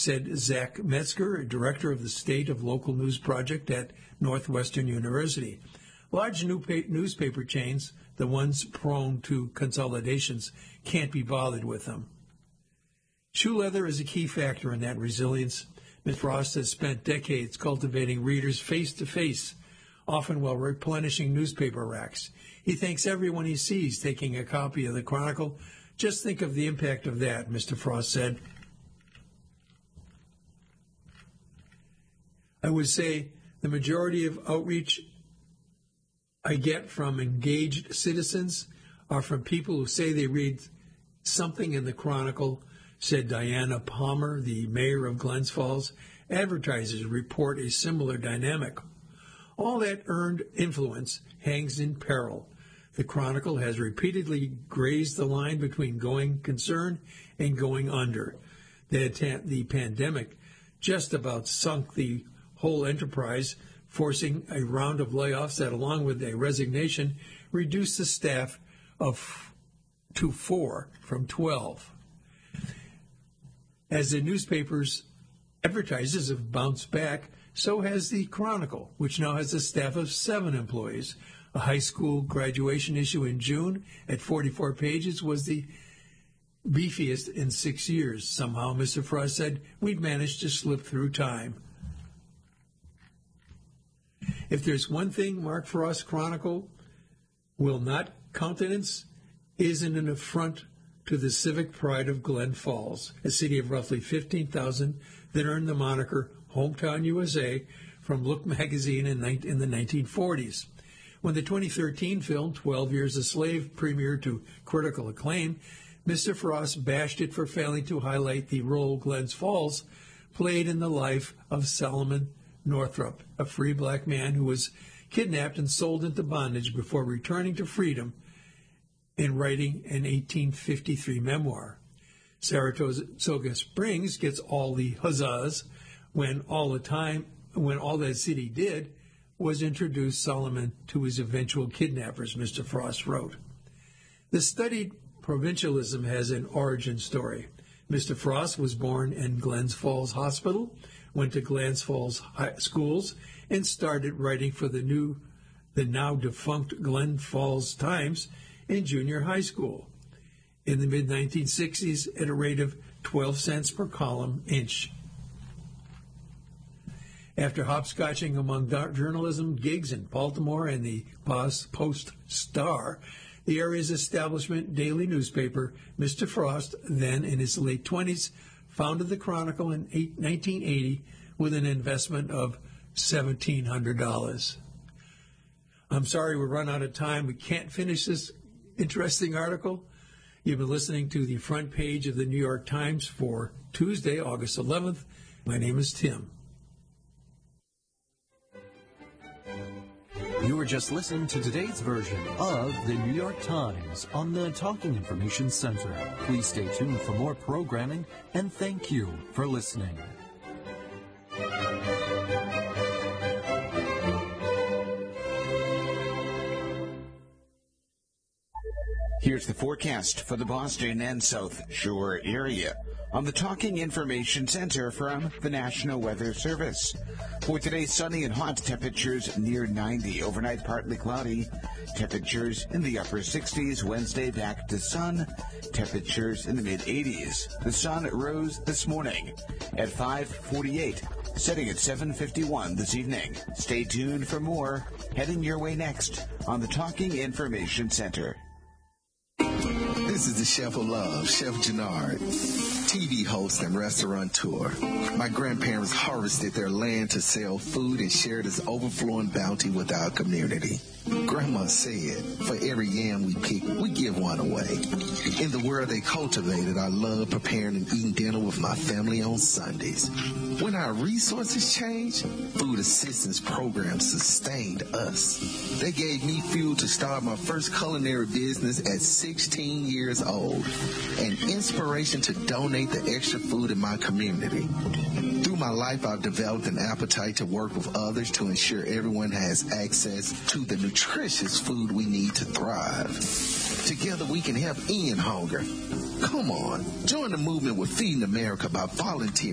said Zach Metzger, director of the State of Local News Project at Northwestern University. Large newspaper chains, the ones prone to consolidations, can't be bothered with them. Shoe leather is a key factor in that resilience. Mr. Frost has spent decades cultivating readers face-to-face, often while replenishing newspaper racks. He thanks everyone he sees taking a copy of the Chronicle. Just think of the impact of that, Mr. Frost said. I would say the majority of outreach I get from engaged citizens are from people who say they read something in the Chronicle, said Diana Palmer, the mayor of Glens Falls. Advertisers report a similar dynamic. All that earned influence hangs in peril. The Chronicle has repeatedly grazed the line between going concern and going under. The pandemic just about sunk the whole enterprise, forcing a round of layoffs that, along with a resignation, reduced the staff to 4 from 12. As the newspaper's advertisers have bounced back, so has the Chronicle, which now has a staff of 7 employees. A high school graduation issue in June at 44 pages was the beefiest in 6 years. Somehow, Mr. Frost said, we'd managed to slip through time. If there's one thing Mark Frost's Chronicle will not countenance, isn't an affront to the civic pride of Glens Falls, a city of roughly 15,000 that earned the moniker Hometown USA from Look magazine in the 1940s. When the 2013 film 12 Years a Slave premiered to critical acclaim, Mr. Frost bashed it for failing to highlight the role Glens Falls played in the life of Solomon Northup, a free black man who was kidnapped and sold into bondage before returning to freedom in writing an 1853 memoir. Saratoga Springs gets all the huzzas when all that city did was introduce Solomon to his eventual kidnappers, Mr. Frost wrote. The studied provincialism has an origin story. Mr. Frost was born in Glens Falls Hospital, went to Glens Falls High schools, and started writing for the now defunct Glens Falls Times in junior high school in the mid-1960s at a rate of 12 cents per column inch. After hopscotching among journalism gigs in Baltimore and the Post-Star, the area's establishment daily newspaper, Mr. Frost, then in his late 20s, founded the Chronicle in 1980 with an investment of $1,700. I'm sorry we've run out of time. We can't finish this interesting article. You've been listening to the front page of the New York Times for Tuesday, August 11th. My name is Tim. You were just listening to today's version of the New York Times on the Talking Information Center. Please stay tuned for more programming, and thank you for listening. Here's the forecast for the Boston and South Shore area on the Talking Information Center from the National Weather Service. For today, sunny and hot, temperatures near 90. Overnight, partly cloudy, temperatures in the upper 60s. Wednesday, back to sun, temperatures in the mid-80s. The sun rose this morning at 5:48, setting at 7:51 this evening. Stay tuned for more heading your way next on the Talking Information Center. This is the Chef of Love, Chef Gennard, TV host and restaurateur. My grandparents harvested their land to sell food and share this overflowing bounty with our community. Grandma said, for every yam we pick, we give one away. In the world they cultivated, I love preparing and eating dinner with my family on Sundays. When our resources changed, food assistance programs sustained us. They gave me fuel to start my first culinary business at 16 years old, and inspiration to donate the extra food in my community. Through my life, I've developed an appetite to work with others to ensure everyone has access to the nutritious food we need to thrive. Together we can help end hunger. Come on, join the movement with Feeding America by volunteering